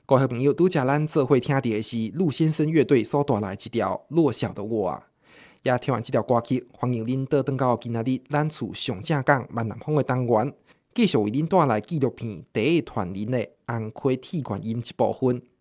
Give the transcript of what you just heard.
各位朋友，拄则咱做伙听到的是陆先生乐队所带来一条《弱小的我》啊。也听完这条歌曲，欢迎恁倒转到今仔日咱厝上正港闽南风的单元，继续为恁带来纪录片《第一团人》的红溪铁观音一部分。